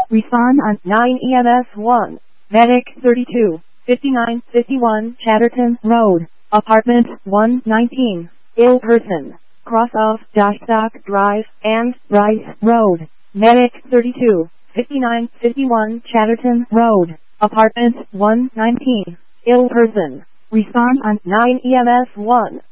Respond on 9 EMS 1. Medic 32, 5951 Chatterton Road, Apartment 119, ill person, cross off Stock Drive and Rice Road. Medic 32, 5951 Chatterton Road, Apartment 119, ill person. Respond on 9 EMS 1.